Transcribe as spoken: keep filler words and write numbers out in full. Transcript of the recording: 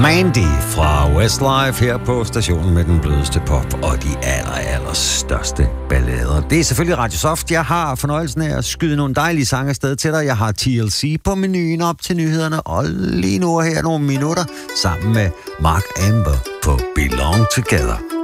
Mandy fra Westlife her på stationen med den blødeste pop og de aller, aller største ballader. Det er selvfølgelig Radio Soft. Jeg har fornøjelsen af at skyde nogle dejlige sange afsted til dig. Jeg har T L C på menuen op til nyhederne, og lige nu her nogle minutter sammen med Mark Amber på Belong Together.